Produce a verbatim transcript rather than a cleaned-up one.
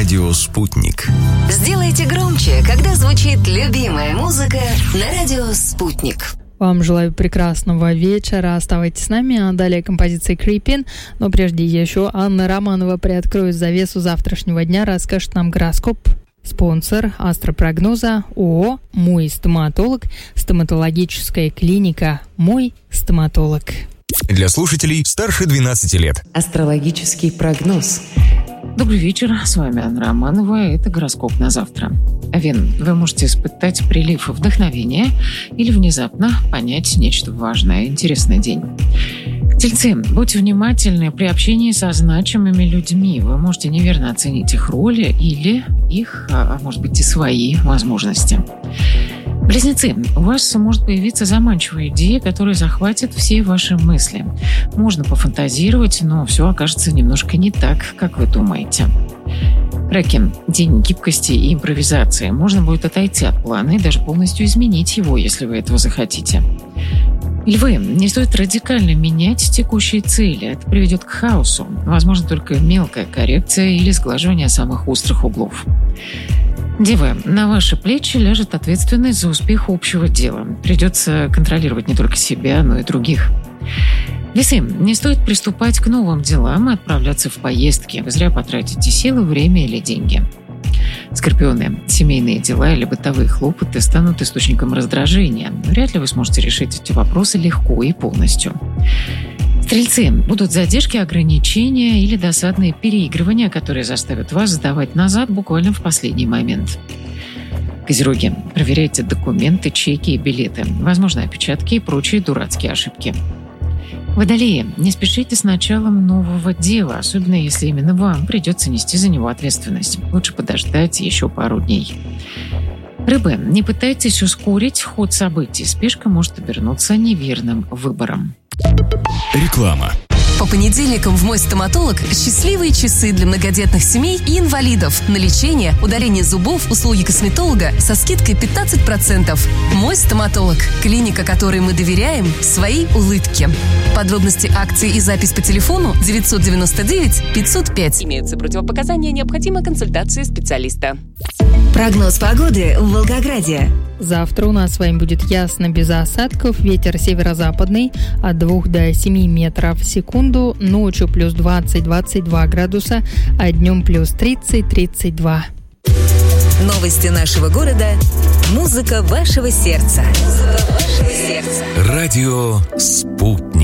Радио «Спутник». Сделайте громче, когда звучит любимая музыка на Радио «Спутник». Вам желаю прекрасного вечера. Оставайтесь с нами. А далее композиция «Creepin». Но прежде еще Анна Романова приоткроет завесу завтрашнего дня, расскажет нам гороскоп. Спонсор астропрогноза ООО «Мой стоматолог», стоматологическая клиника «Мой стоматолог». Для слушателей старше двенадцати лет. Астрологический прогноз. Добрый вечер, с вами Анна Романова, это гороскоп на завтра. Овен, вы можете испытать прилив вдохновения или внезапно понять нечто важное, интересный день. Тельцы, будьте внимательны при общении со значимыми людьми. Вы можете неверно оценить их роли или их, а может быть и свои возможности. Близнецы, у вас может появиться заманчивая идея, которая захватит все ваши мысли. Можно пофантазировать, но все окажется немножко не так, как вы думаете. Раки, день гибкости и импровизации. Можно будет отойти от плана и даже полностью изменить его, если вы этого захотите. Львы, не стоит радикально менять текущие цели. Это приведет к хаосу. Возможно, только мелкая коррекция или сглаживание самых острых углов. Девы, на ваши плечи ляжет ответственность за успех общего дела. Придется контролировать не только себя, но и других. Весы, не стоит приступать к новым делам и отправляться в поездки. Вы зря потратите силы, время или деньги. Скорпионы, семейные дела или бытовые хлопоты станут источником раздражения. Вряд ли вы сможете решить эти вопросы легко и полностью. Стрельцы, будут задержки, ограничения или досадные переигрывания, которые заставят вас сдавать назад буквально в последний момент. Козероги, проверяйте документы, чеки и билеты, возможно, опечатки и прочие дурацкие ошибки. Водолеи, не спешите с началом нового дела, особенно если именно вам придется нести за него ответственность. Лучше подождать еще пару дней. Рыбы, не пытайтесь ускорить ход событий, спешка может обернуться неверным выбором. Реклама. По понедельникам в «Мой стоматолог» счастливые часы для многодетных семей и инвалидов. На лечение, удаление зубов, услуги косметолога со скидкой пятнадцать процентов. «Мой стоматолог» – клиника, которой мы доверяем своей улыбке. Подробности акции и запись по телефону девятьсот девяносто девять пятьсот пять. Имеются противопоказания, необходима консультация специалиста. Прогноз погоды в Волгограде. Завтра у нас с вами будет ясно, без осадков, ветер северо-западный от двух до семи метров в секунду, ночью плюс двадцать - двадцать два градуса, а днем плюс тридцать - тридцать два. Новости нашего города. Музыка вашего сердца. Музыка вашего сердца. Радио «Спутник».